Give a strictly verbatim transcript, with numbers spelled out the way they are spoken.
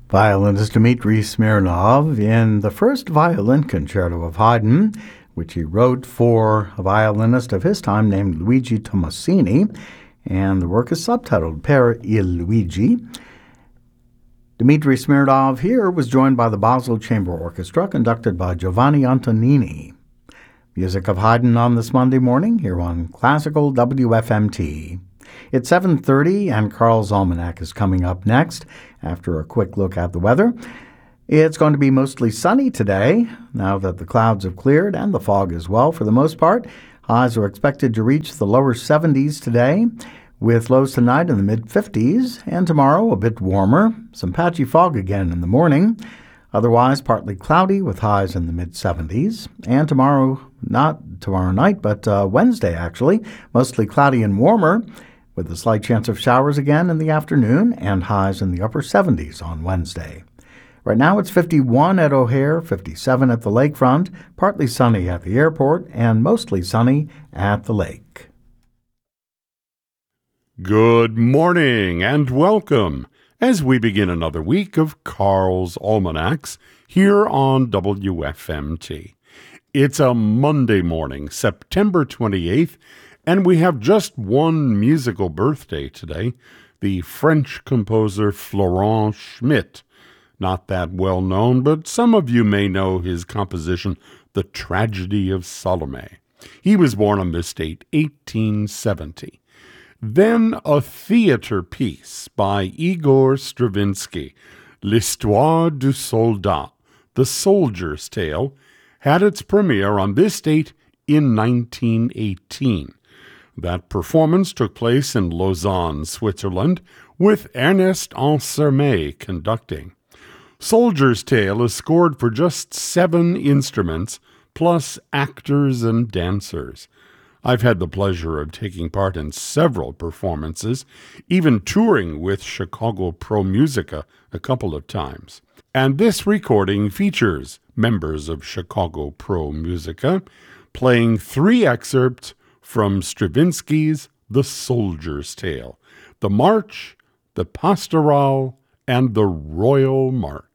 Violinist Dmitri Smirnov in the first violin concerto of Haydn, which he wrote for a violinist of his time named Luigi Tommasini, and the work is subtitled Per il Luigi. Dmitri Smirnov here was joined by the Basel Chamber Orchestra, conducted by Giovanni Antonini. Music of Haydn on this Monday morning here on Classical W F M T. It's seven thirty, and Carl's Almanac is coming up next after a quick look at the weather. It's going to be mostly sunny today, now that the clouds have cleared, and the fog as well for the most part. Highs are expected to reach the lower seventies today, with lows tonight in the mid-fifties, and tomorrow a bit warmer. Some patchy fog again in the morning. Otherwise, partly cloudy with highs in the mid-seventies. And tomorrow, not tomorrow night, but uh, Wednesday actually, mostly cloudy and warmer, with a slight chance of showers again in the afternoon and highs in the upper seventies on Wednesday. Right now it's fifty-one at O'Hare, fifty-seven at the lakefront, partly sunny at the airport, and mostly sunny at the lake. Good morning and welcome as we begin another week of Carl's Almanacs here on W F M T. It's a Monday morning, September twenty-eighth, and we have just one musical birthday today, the French composer Florent Schmitt. Not that well known, but some of you may know his composition, The Tragedy of Salome. He was born on this date, eighteen seventy. Then a theater piece by Igor Stravinsky, L'Histoire du Soldat, The Soldier's Tale, had its premiere on this date in nineteen eighteen. That performance took place in Lausanne, Switzerland, with Ernest Ansermet conducting. Soldier's Tale is scored for just seven instruments, plus actors and dancers. I've had the pleasure of taking part in several performances, even touring with Chicago Pro Musica a couple of times. And this recording features members of Chicago Pro Musica playing three excerpts from Stravinsky's The Soldier's Tale, the March, the Pastoral, and the Royal March.